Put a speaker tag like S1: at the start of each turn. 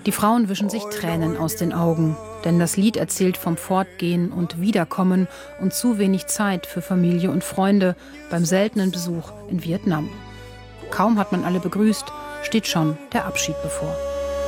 S1: Die Frauen wischen sich Tränen aus den Augen, denn das Lied erzählt vom Fortgehen und Wiederkommen und zu wenig Zeit für Familie und Freunde beim seltenen Besuch in Vietnam. Kaum hat man alle begrüßt, steht schon der Abschied bevor.